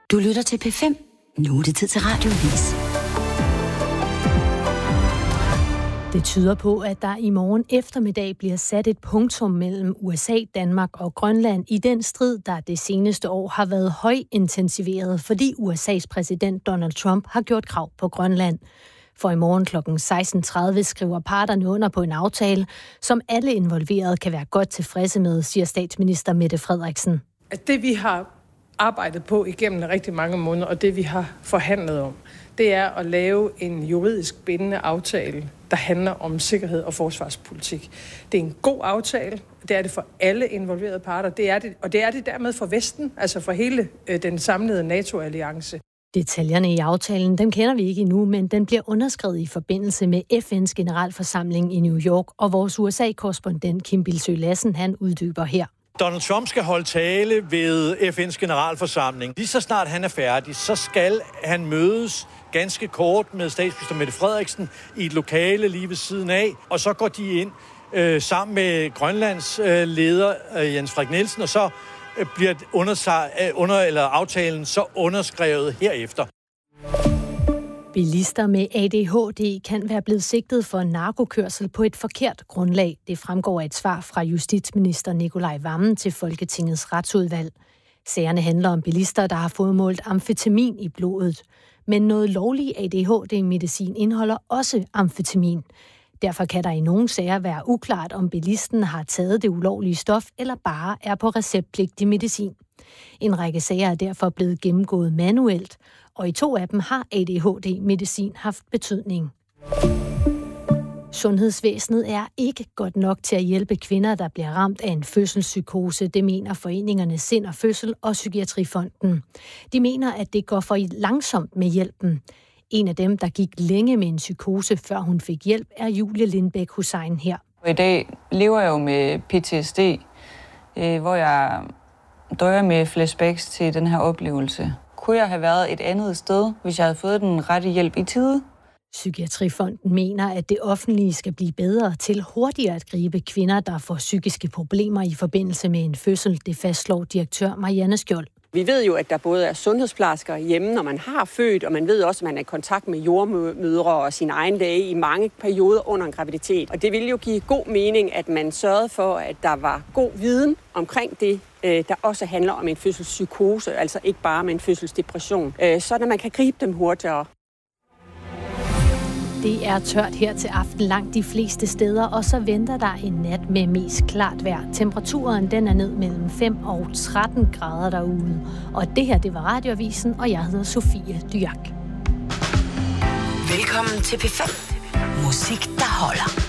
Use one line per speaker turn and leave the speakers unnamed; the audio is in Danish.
Du lytter til P5. Nu er det tid til radioavis.
Det tyder på, at der i morgen eftermiddag bliver sat et punktum mellem USA, Danmark og Grønland i den strid, der det seneste år har været højintensiveret, fordi USA's præsident Donald Trump har gjort krav på Grønland. For i morgen kl. 16.30 skriver parterne under på en aftale, som alle involverede kan være godt tilfredse med, siger statsminister Mette Frederiksen.
At det vi har arbejdet på igennem rigtig mange måneder, og det vi har forhandlet om, det er at lave en juridisk bindende aftale, der handler om sikkerhed og forsvarspolitik. Det er en god aftale, det er det for alle involverede parter, det er det, og det er det dermed for Vesten, altså for hele den samlede NATO-alliance.
Detaljerne i aftalen, dem kender vi ikke endnu, men den bliver underskrevet i forbindelse med FN's generalforsamling i New York, og vores USA-korrespondent Kim Bildsøe Lassen, han uddyber her.
Donald Trump skal holde tale ved FN's generalforsamling. Lige så snart han er færdig, så skal han mødes ganske kort med statsminister Mette Frederiksen i et lokale lige ved siden af, og så går de ind sammen med Grønlands leder Jens Frederik Nielsen, og så bliver aftalen så underskrevet herefter.
Bilister med ADHD kan være blevet sigtet for narkokørsel på et forkert grundlag. Det fremgår af et svar fra justitsminister Nicolai Wammen til Folketingets retsudvalg. Sagerne handler om bilister, der har fået målt amfetamin i blodet. Men noget lovlig ADHD-medicin indeholder også amfetamin. Derfor kan der i nogle sager være uklart, om bilisten har taget det ulovlige stof eller bare er på receptpligtig medicin. En række sager er derfor blevet gennemgået manuelt, og i 2 af dem har ADHD-medicin haft betydning. Sundhedsvæsenet er ikke godt nok til at hjælpe kvinder, der bliver ramt af en fødselspsykose. Det mener foreningerne Sind og Fødsel og Psykiatrifonden. De mener, at det går for langsomt med hjælpen. En af dem, der gik længe med en psykose, før hun fik hjælp, er Julie Lindbæk Hussein her.
I dag lever jeg jo med PTSD, hvor jeg døjer med flashbacks til den her oplevelse. Kunne jeg have været et andet sted, hvis jeg havde fået den rette hjælp i tide?
Psykiatrifonden mener, at det offentlige skal blive bedre til hurtigere at gribe kvinder, der får psykiske problemer i forbindelse med en fødsel. Det fastslår direktør Marianne Skjold.
Vi ved jo, at der både er sundhedsplejersker hjemme, når man har født, og man ved også, at man er i kontakt med jordmødre og sin egen læge i mange perioder under en graviditet. Og det ville jo give god mening, at man sørgede for, at der var god viden omkring det, der også handler om en fødselspsykose, altså ikke bare med en fødselsdepression, så at man kan gribe dem hurtigere.
Det er tørt her til aften langt de fleste steder, og så venter der en nat med mest klart vejr. Temperaturen den er ned mellem 5 og 13 grader derude. Og det her, det var Radioavisen, og jeg hedder Sofie Dyak.
Velkommen til P5. Musik, der holder.